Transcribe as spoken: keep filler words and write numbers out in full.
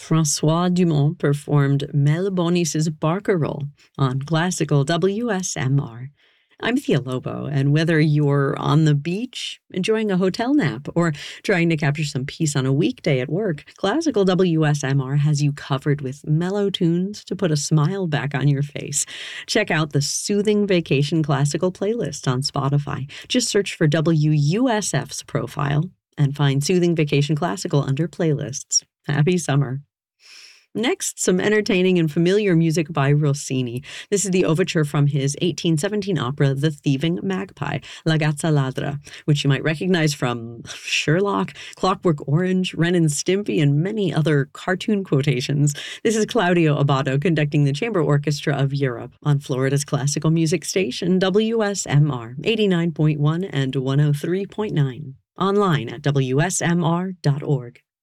Francois Dumont performed Mel Bonis's Barker role on classical W S M R. I'm Thea Lobo, and whether you're on the beach, enjoying a hotel nap, or trying to capture some peace on a weekday at work, classical W S M R has you covered with mellow tunes to put a smile back on your face. Check out the Soothing Vacation Classical playlist on Spotify. Just search for W U S F's profile and find Soothing Vacation Classical under playlists. Happy summer. Next, some entertaining and familiar music by Rossini. This is the overture from his eighteen seventeen opera, The Thieving Magpie, La Gazza Ladra, which you might recognize from Sherlock, Clockwork Orange, Ren and Stimpy, and many other cartoon quotations. This is Claudio Abbado conducting the Chamber Orchestra of Europe on Florida's classical music station, W S M R, eighty-nine point one and one oh three point nine. Online at W S M R dot org.